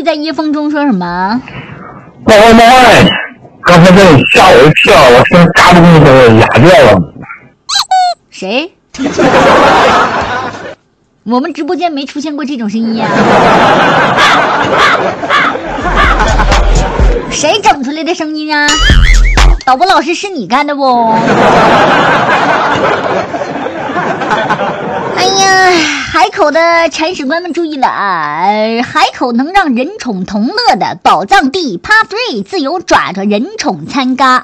在夜风中说什么？ 猫哎，刚才这你吓我一跳，我听嘎嘣一声我哑掉了。 谁？我们直播间没出现过这种声音呀。谁整出来的声音啊？导播老师是你干的不？哎呀，海口的铲屎官们注意了啊！海口能让人宠同乐的宝藏地 Part 3自由爪着人宠参咖，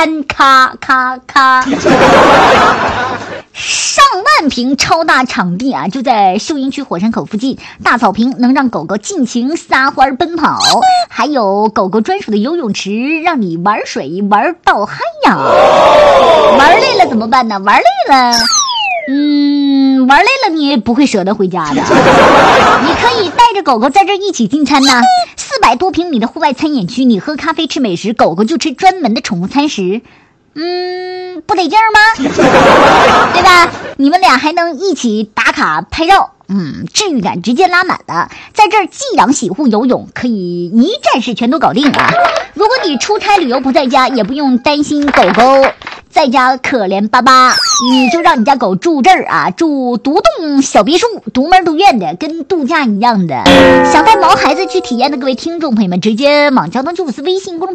上万平超大场地啊，就在秀英区火山口附近，大草坪能让狗狗尽情撒欢奔跑，还有狗狗专属的游泳池，让你玩水玩到嗨呀！玩累了怎么办呢？玩累了你也不会舍得回家的。你可以带着狗狗在这一起进餐呐，400多平米的户外餐饮区，你喝咖啡吃美食，狗狗就吃专门的宠物餐食。不得劲儿吗？对吧？你们俩还能一起打卡拍照，治愈感直接拉满了。在这儿寄养洗护游泳可以一站式全都搞定啊！如果你出差旅游不在家，也不用担心狗狗在家可怜巴巴，你就让你家狗住这儿啊，住独栋小别墅，独门独院的，跟度假一样的。想带毛孩子去体验的各位听众朋友们，直接往交通954微信公众